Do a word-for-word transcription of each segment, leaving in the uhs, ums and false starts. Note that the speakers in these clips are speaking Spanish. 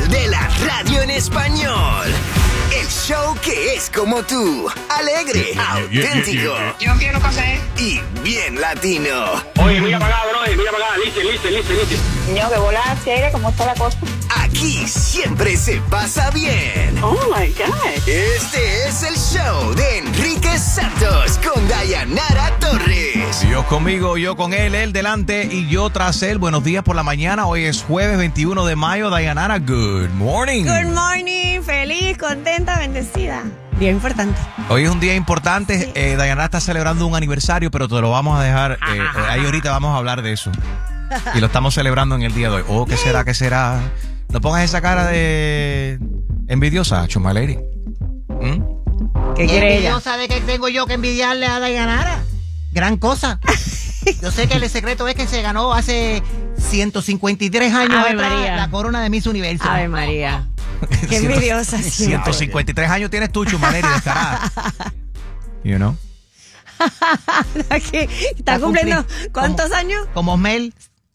show de la radio en español. El show que es como tú, alegre, auténtico. Yo quiero café. Y bien latino. Oye, muy apagado, ¿no? Muy apagado. Listen, listen, listen, listen. Niño, que bola hacia aire, ¿cómo está la cosa? Aquí siempre se pasa bien. Oh, my God. Este es el show de Enrique Santos con Dayanara Torres. Dios conmigo, yo con él, él delante y yo tras él. Buenos días por la mañana. Hoy es jueves veintiuno de mayo. Dayanara, good morning. Good morning. Feliz, contenta, bendecida. Día importante. Hoy es un día importante. Sí. Eh, Dayanara está celebrando un aniversario, pero te lo vamos a dejar. Eh, eh, ahí ahorita vamos a hablar de eso. Y lo estamos celebrando en el día de hoy. Oh, ¿qué será? ¿Qué será? No pongas esa cara de envidiosa, Chuma Lady. ¿Mm? ¿Qué quiere ella? Envidiosa de que tengo yo que envidiarle a Dayanara. Gran cosa. Yo sé que el secreto es que se ganó hace ciento cincuenta y tres años Ave atrás María. la corona de Miss Universo. Ave María. Qué envidiosa. sí. ciento cincuenta y tres años tienes tú, Chuma Lady, descarada. You know? ¿Qué? ¿Está cumpliendo cumpli- cuántos como- años? Como Mel.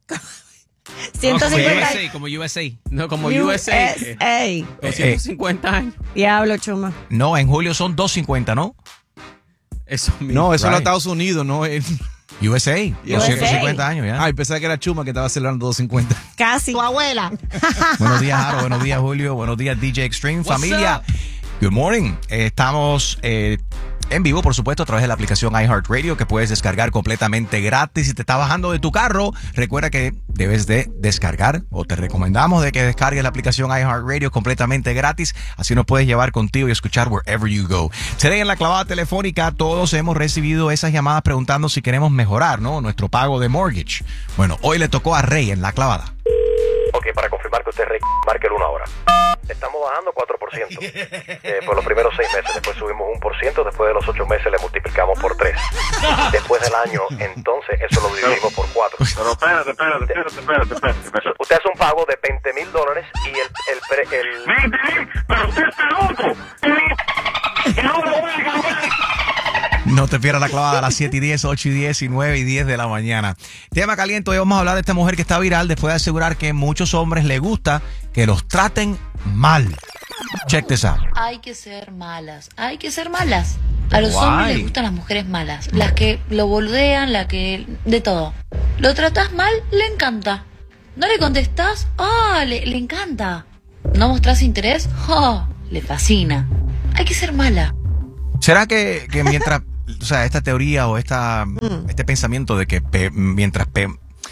ciento cincuenta. Como U S A, como U S A. No, como U U S A. S A. doscientos cincuenta años. Diablo, Chuma. No, en julio son doscientos cincuenta, ¿no? Eso mismo. No, eso es Right. los Estados Unidos, no es. U S A, doscientos cincuenta años ya. Ay, pensaba que era Chuma que estaba celebrando doscientos cincuenta. Casi. Tu abuela. Buenos días, Jaro. Buenos días, Julio. Buenos días, D J Extreme. Familia. Good morning. Eh, estamos eh, en vivo, por supuesto, a través de la aplicación iHeartRadio que puedes descargar completamente gratis. Si te está bajando de tu carro, recuerda que debes de descargar o te recomendamos de que descargues la aplicación iHeartRadio completamente gratis. Así nos puedes llevar contigo y escuchar wherever you go. Today en la clavada telefónica todos hemos recibido esas llamadas preguntando si queremos mejorar, ¿no? Nuestro pago de mortgage. Bueno, hoy le tocó a Rey en la clavada. Ok, para confirmar que usted es Rey, marque el uno ahora. Estamos bajando cuatro por ciento eh, por los primeros seis meses, después subimos un por ciento, después de los ocho meses le multiplicamos por tres. Después del año, entonces, eso lo dividimos por cuatro. Pero espérate, espérate, espérate, espérate, espérate, espérate. Usted hace un pago de veinte mil dólares y el... el, pre- el... ¡veinte! ¡Pero usted está loco! ¡Y no lo voy a cambiar! No te pierdas la clavada a las siete y diez, ocho y diez y nueve y diez de la mañana. Tema caliente, hoy vamos a hablar de esta mujer que está viral después de asegurar que muchos hombres les gusta que los traten mal. Check this out. Hay que ser malas, hay que ser malas. A los Guay. hombres les gustan las mujeres malas, las que lo boludean, las que... de todo. Lo tratás mal, le encanta. No le contestás, ah, le, le encanta. No mostrás interés, oh, le fascina. Hay que ser mala. ¿Será que, que mientras, o sea, esta teoría o esta, este pensamiento de que pe- mientras pe-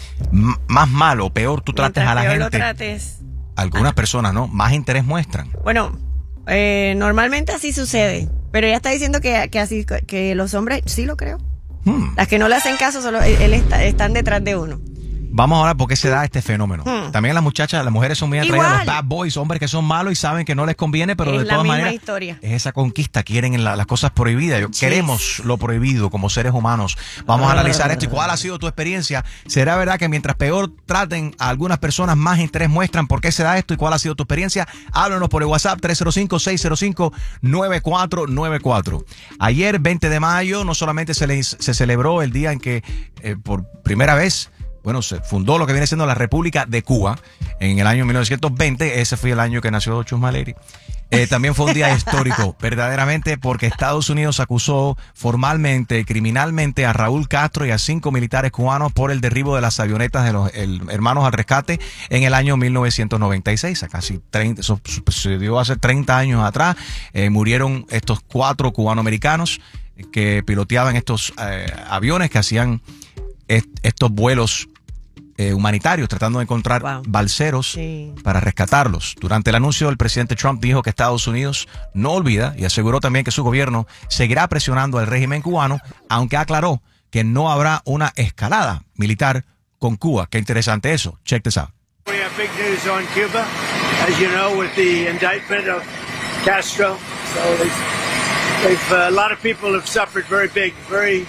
m- más mal o peor tú trates Mientras a la peor lo gente, trates. algunas personas, ¿no? Más interés muestran. Bueno, eh, normalmente así sucede. Pero ella está diciendo que, que así que los hombres, sí lo creo. Hmm. Las que no le hacen caso solo él, él está, están detrás de uno. Vamos a hablar por qué se da este fenómeno. Hmm. También las muchachas, las mujeres son muy atraídas a los Igual. bad boys, hombres que son malos y saben que no les conviene, pero Es de la todas misma maneras historia. es esa conquista, quieren la- las cosas prohibidas. Yo- Yes. Queremos lo prohibido como seres humanos. Vamos a analizar esto y cuál ha sido tu experiencia. ¿Será verdad que mientras peor traten a algunas personas, más interés muestran? ¿Por qué se da esto y cuál ha sido tu experiencia? Háblanos por el WhatsApp tres cero cinco, seis cero cinco, nueve cuatro nueve cuatro. Ayer, veinte de mayo, no solamente se, le, se celebró el día en que eh, por primera vez, bueno, se fundó lo que viene siendo la República de Cuba en el año mil novecientos veinte. Ese fue el año que nació Chusma Lady. Eh, también fue un día histórico, verdaderamente, porque Estados Unidos acusó formalmente, criminalmente a Raúl Castro y a cinco militares cubanos por el derribo de las avionetas de los el, hermanos al rescate en el año mil novecientos noventa y seis. A casi treinta, eso sucedió hace treinta años atrás. Eh, murieron estos cuatro cubanoamericanos que piloteaban estos eh, aviones que hacían est- estos vuelos eh, humanitarios, tratando de encontrar Wow. balseros Sí. para rescatarlos. Durante el anuncio, el presidente Trump dijo que Estados Unidos no olvida y aseguró también que su gobierno seguirá presionando al régimen cubano, aunque aclaró que no habrá una escalada militar con Cuba. Qué interesante eso. Check this out. We have big news on Cuba, as you know, with the indictment of Castro. So they've, they've, uh, a lot of people have suffered very big, very,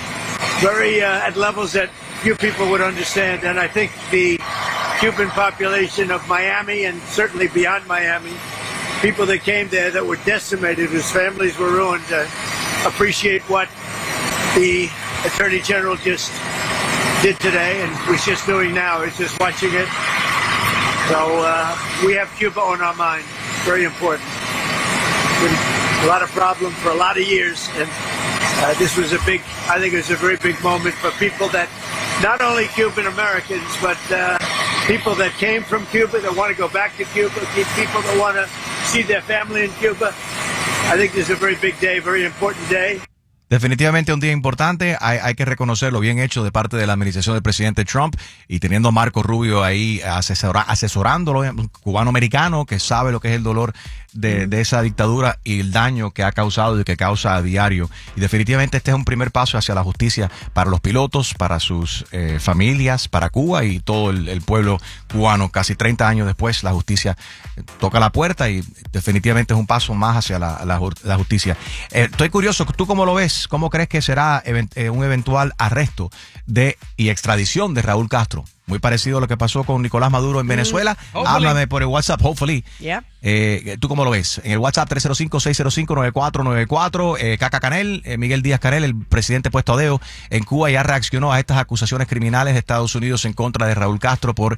very uh, at levels that few people would understand. And I think the Cuban population of Miami and certainly beyond Miami, people that came there that were decimated, whose families were ruined, uh, appreciate what the Attorney General just did today and was just doing now. Is just watching it. So uh, we have Cuba on our mind. Very important. Been a lot of problems for a lot of years, and uh, this was a big, I think it was a very big moment for people that, not only Cuban Americans, but uh, people that came from Cuba, that want to go back to Cuba, people that want to see their family in Cuba. I think this is a very big day, very important day. Definitivamente un día importante, hay, hay que reconocerlo, bien hecho de parte de la administración del presidente Trump y teniendo a Marco Rubio ahí asesora, asesorándolo, un cubano-americano que sabe lo que es el dolor de, de esa dictadura y el daño que ha causado y que causa a diario. Y definitivamente este es un primer paso hacia la justicia para los pilotos, para sus eh, familias, para Cuba y todo el, el pueblo cubano. Casi treinta años después la justicia toca la puerta y definitivamente es un paso más hacia la, la, la justicia. Eh, estoy curioso, ¿tú cómo lo ves? ¿Cómo crees que será event- eh, un eventual arresto de y extradición de Raúl Castro? Muy parecido a lo que pasó con Nicolás Maduro en Venezuela. Hopefully. Háblame por el WhatsApp, hopefully. Yep. Eh, ¿Tú cómo lo ves? En el WhatsApp tres cero cinco, seis cero cinco, nueve cuatro nueve cuatro. Eh, Caca Canel, eh, Miguel Díaz Canel, el presidente puesto a dedo en Cuba, ya reaccionó a estas acusaciones criminales de Estados Unidos en contra de Raúl Castro por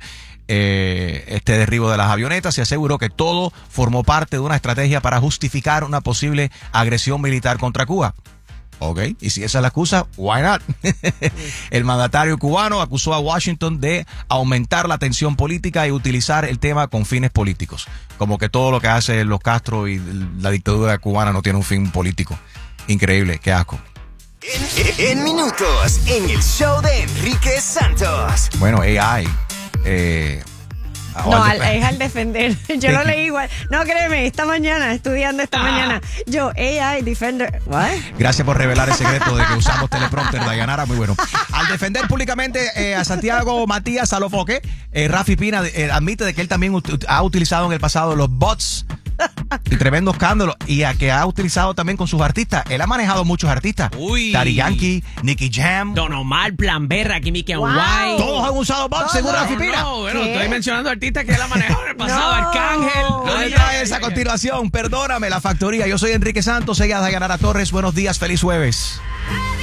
eh, este derribo de las avionetas y aseguró que todo formó parte de una estrategia para justificar una posible agresión militar contra Cuba. Ok, y si esa es la excusa, why not? El mandatario cubano acusó a Washington de aumentar la tensión política y utilizar el tema con fines políticos. Como que todo lo que hace los Castro y la dictadura cubana no tiene un fin político. Increíble, qué asco. En, en minutos, en el show de Enrique Santos. Bueno, A I. Eh, No, al, es al defender. Yo lo leí igual. No, créeme, esta mañana, estudiando esta ah. mañana, yo, A I, Defender. ¿What? Gracias por revelar el secreto de que usamos teleprompter, Dayanara, muy bueno. Al defender públicamente eh, a Santiago Matías Alofoque, eh, Rafi Pina eh, admite de que él también ut- ha utilizado en el pasado los bots y tremendo escándalo, y a que ha utilizado también con sus artistas. Él ha manejado muchos artistas. Uy. Daddy Yankee, Nicky Jam, Don Omar, Plan B, Rakim, Mickey Wow. White. todos han usado bots, según Rafi Pina. No, bueno, ¿Qué? estoy mencionando artistas que él ha manejado en el pasado. No. Arcángel. No Ay, detalles ay, a continuación. Perdóname, La Factoría. Yo soy Enrique Santos, ella es Dayanara Torres. Buenos días, feliz jueves.